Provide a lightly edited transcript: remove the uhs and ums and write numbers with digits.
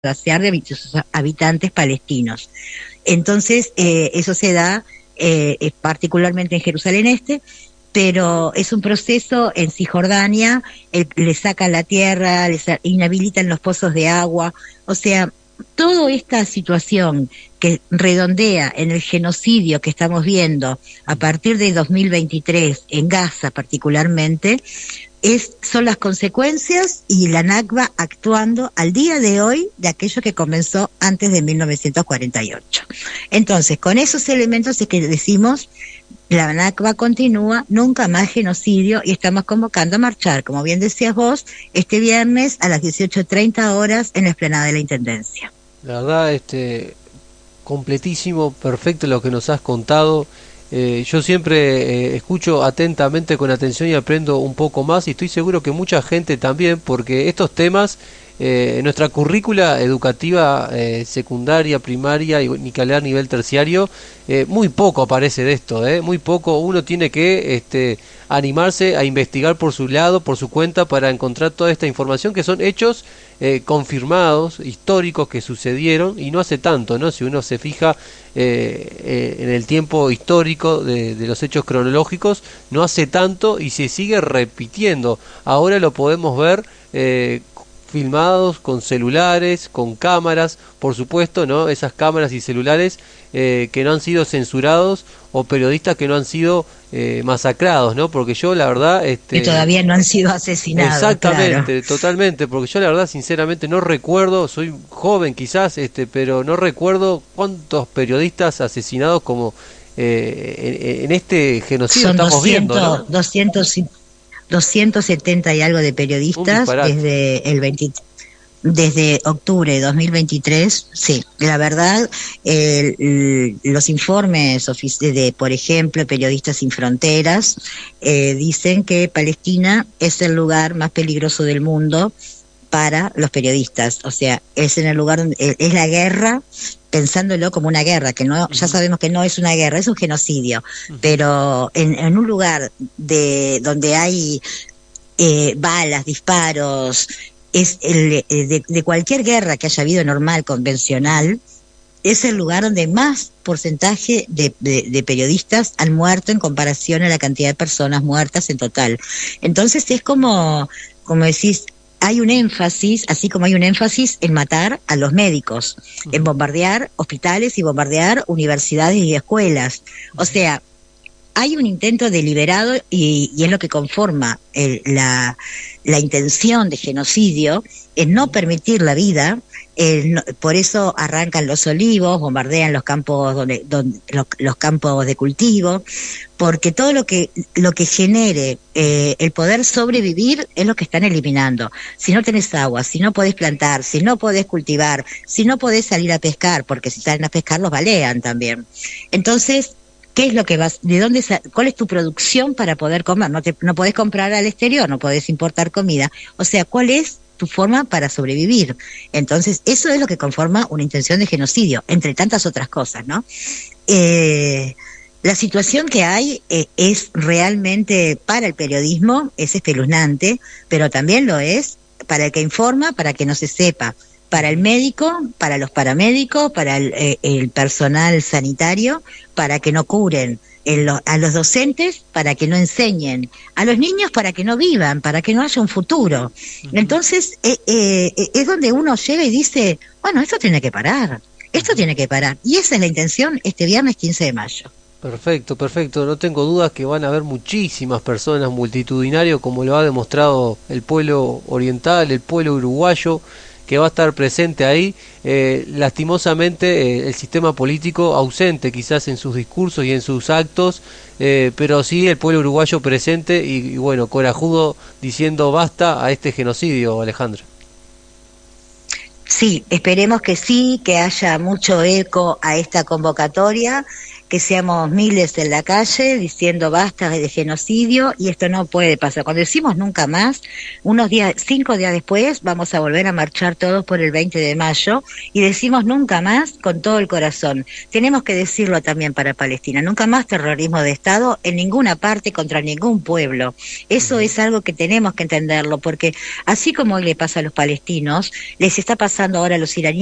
raciar de sus habitantes palestinos. Entonces, eso se da particularmente en Jerusalén Este, pero es un proceso en Cisjordania, le sacan la tierra, inhabilitan los pozos de agua, o sea, toda esta situación que redondea en el genocidio que estamos viendo a partir de 2023 en Gaza particularmente, son las consecuencias y la Nakba actuando al día de hoy de aquello que comenzó antes de 1948. Entonces, con esos elementos es que decimos, la Nakba continúa, nunca más genocidio, y estamos convocando a marchar, como bien decías vos, este viernes a las 18:30 horas en la explanada de la Intendencia. La verdad, completísimo, perfecto lo que nos has contado. Yo siempre escucho atentamente, con atención, y aprendo un poco más, y estoy seguro que mucha gente también, porque estos temas en nuestra currícula educativa secundaria, primaria y ni que hablar nivel terciario, muy poco aparece de esto, muy poco. Uno tiene que animarse a investigar por su lado, por su cuenta, para encontrar toda esta información, que son hechos confirmados, históricos, que sucedieron y no hace tanto, ¿no? Si uno se fija en el tiempo histórico de los hechos cronológicos, no hace tanto y se sigue repitiendo. Ahora lo podemos ver filmados con celulares, con cámaras, por supuesto, ¿no? Esas cámaras y celulares que no han sido censurados, o periodistas que no han sido masacrados, ¿no? Porque yo, la verdad, Que todavía no han sido asesinados, claro. exactamente, totalmente, porque yo, la verdad, sinceramente no recuerdo, soy joven quizás, pero no recuerdo cuántos periodistas asesinados como en este genocidio Son estamos viendo, ¿no? 270 y algo de Un periodistas disparate. desde octubre de 2023, sí, la verdad, los informes por ejemplo, Periodistas Sin Fronteras, dicen que Palestina es el lugar más peligroso del mundo para los periodistas, o sea, es en el lugar donde es la guerra, pensándolo como una guerra, que no, ya Ujú, sabemos que no es una guerra, es un genocidio, ujú, pero en un lugar donde hay balas, disparos, de cualquier guerra que haya habido normal, convencional, es el lugar donde más porcentaje de periodistas han muerto en comparación a la cantidad de personas muertas en total. Entonces es como decís, hay un énfasis, así como hay un énfasis en matar a los médicos, en ujú, bombardear hospitales y bombardear universidades y escuelas. O ujú, sea, hay un intento deliberado y es lo que conforma la intención de genocidio, en no ujú, permitir la vida. Por eso arrancan los olivos, bombardean los campos los campos de cultivo, porque todo lo que genere ujú. el poder sobrevivir es lo que están eliminando. Si no tenés agua, si no podés plantar, si no podés cultivar, si no podés salir a pescar, porque si salen a pescar los balean también. Entonces, ¿qué es lo que vas, de dónde, cuál es tu producción para poder comer? No podés comprar al exterior, no podés importar comida. O sea, ¿cuál es tu forma para sobrevivir? Entonces, eso es lo que conforma una intención de genocidio, entre tantas otras cosas, ¿no? Eh, la situación que hay es realmente, para el periodismo, es espeluznante, pero también lo es para el que informa, para que no se sepa, para el Ujú. médico, para los paramédicos, para el personal sanitario, para que no curen, a los docentes para que no enseñen, a los niños para que no vivan, para que no haya un futuro. Ujú, Entonces, es donde uno llega y dice, bueno, esto tiene que parar. Esto ujú. tiene que parar. Y esa es la intención este viernes 15 de mayo. Perfecto, perfecto. No tengo dudas que van a haber muchísimas personas, multitudinario, como lo ha demostrado el pueblo oriental, el pueblo uruguayo, que va a estar presente ahí. Lastimosamente, el sistema político ausente quizás en sus discursos y en sus actos, pero sí el pueblo uruguayo presente y bueno, corajudo, diciendo basta a este genocidio, Alejandro. Sí, esperemos que sí, que haya mucho eco a esta convocatoria, que seamos miles en la calle diciendo basta de genocidio, y esto no puede pasar. Cuando decimos nunca más, 5 días después vamos a volver a marchar todos por el 20 de mayo y decimos nunca más con todo el corazón. Tenemos que decirlo también para Palestina, nunca más terrorismo de Estado en ninguna parte contra ningún pueblo. Eso es algo que tenemos que entenderlo, porque así como hoy le pasa a los palestinos, les está pasando ahora a los iraníes